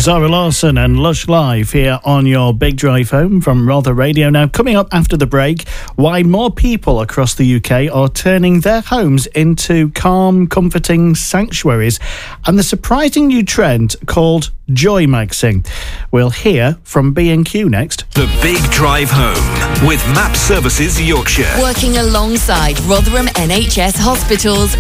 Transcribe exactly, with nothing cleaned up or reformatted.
Zara Larson and Lush Live here on your big drive home from Rother Radio. Now, coming up after the break, why more people across the U K are turning their homes into calm, comforting sanctuaries, and the surprising new trend called joy maxing. We'll hear from B and Q next. The Big Drive Home with Map Services Yorkshire. Working alongside Rotherham N H S hospitals